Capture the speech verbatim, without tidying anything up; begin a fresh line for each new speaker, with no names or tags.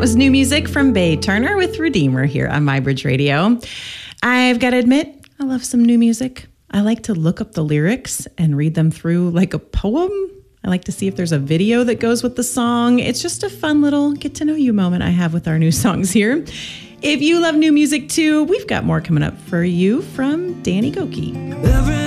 was new music from Bae Turner with Redeemer here on MyBridge Radio. I've got to admit, I love some new music. I like to look up the lyrics and read them through like a poem. I like to see if there's a video that goes with the song. It's just a fun little get to know you moment I have with our new songs here. If you love new music too, we've got more coming up for you from Danny Gokey.